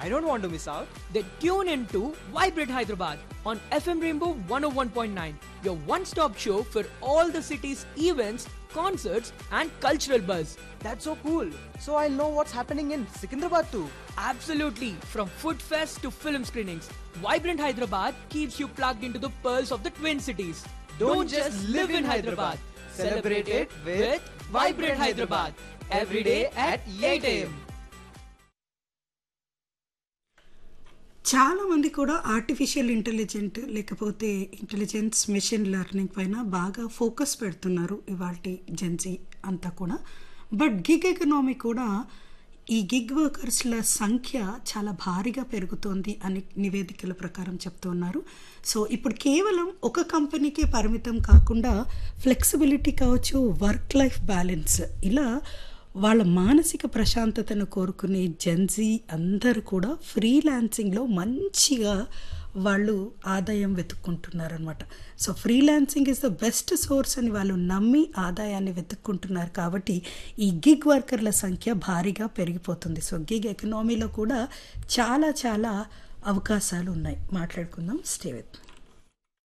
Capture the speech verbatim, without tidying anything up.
I don't want to miss out. Then tune in to Vibrate Hyderabad on F M Rainbow one oh one point nine, your one-stop show for all the city's events, concerts and cultural buzz. That's so cool. So I'll know what's happening in Secunderabad too. Absolutely, from food fest to film screenings, Vibrant Hyderabad keeps you plugged into the pearls of the Twin Cities. Don't just live in Hyderabad. Celebrate it with Vibrant Hyderabad. Every day at eight a m చాలామంది కూడా artificial intelligent లేకపోతే intelligence machine learning పైన బాగా focus పెడుతున్నారు ఇవాల్టి Gen Z అంతా కూడా. But gig economy కూడా ఈ గిగ్ వర్కర్స్ల సంఖ్య చాలా భారీగా పెరుగుతోంది అని నివేదికల ప్రకారం చెప్తున్నారు. సో ఇప్పుడు కేవలం ఒక కంపెనీకే పరిమితం కాకుండా ఫ్లెక్సిబిలిటీ కావచ్చు, వర్క్ లైఫ్ బ్యాలెన్స్, ఇలా వాళ్ళ మానసిక ప్రశాంతతను కోరుకునే జెన్జీ అందరూ కూడా ఫ్రీలాన్సింగ్లో మంచిగా వాళ్ళు ఆదాయం వెతుక్కుంటున్నారనమాట. So freelancing is the best source అని వాళ్ళు నమ్మి ఆదాయాన్ని వెతుక్కుంటున్నారు. కాబట్టి ఈ గిగ్ వర్కర్ల సంఖ్య భారీగా పెరిగిపోతుంది. సో గిగ్ ఎకనామీలో కూడా చాలా చాలా అవకాశాలు ఉన్నాయి. మాట్లాడుకుందాం. Stay with